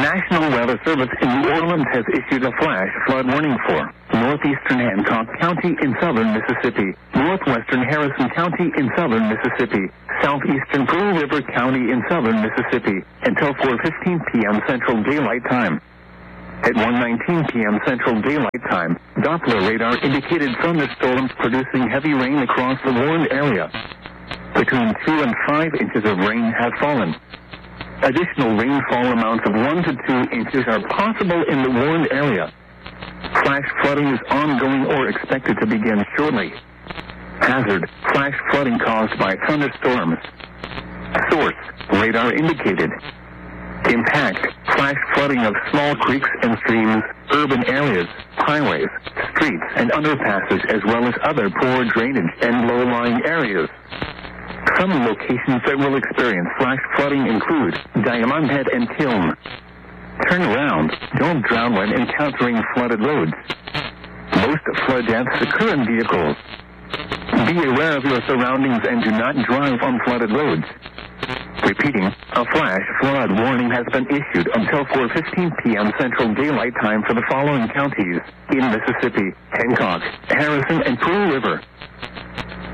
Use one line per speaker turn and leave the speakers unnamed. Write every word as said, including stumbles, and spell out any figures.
National Weather Service in New Orleans has issued a flash flood warning for northeastern Hancock County in southern Mississippi, northwestern Harrison County in southern Mississippi, southeastern Pearl River County in southern Mississippi until four fifteen p.m. Central Daylight Time. At one nineteen p.m. Central Daylight Time, Doppler radar indicated thunderstorms producing heavy rain across the warned area. Between two and five inches of rain have fallen. Additional rainfall amounts of one to two inches are possible in the warned area. Flash flooding is ongoing or expected to begin shortly. Hazard, flash flooding caused by thunderstorms. Source, radar indicated. Impact, flash flooding of small creeks and streams, urban areas, highways, streets, and underpasses, as well as other poor drainage and low-lying areas. Some locations that will experience flash flooding include Diamond Head and Kiln. Turn around. Don't drown when encountering flooded roads. Most flood deaths occur in vehicles. Be aware of your surroundings and do not drive on flooded roads. Repeating, a flash flood warning has been issued until four fifteen p.m. Central Daylight Time for the following counties in Mississippi: Hancock, Harrison, and Pearl River.